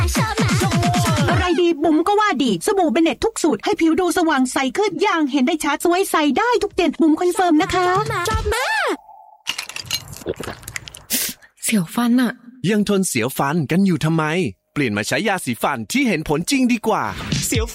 อะไรดีบุ๋มก็ว่าดีสบู่เบเน็ตทุกสูตรให้ผิวดูสว่างใสขึ้นอย่างเห็นได้ชัดสวยใสได้ทุกเดือนบุ๋มคอนเฟิร์มนะคะชอบมากเสียวฟันอะยังทนเสียวฟันกันอยู่ทำไมเปลี่ยนมาใช้ยาสีฟันที่เห็นผลจริงดีกว่าเสียว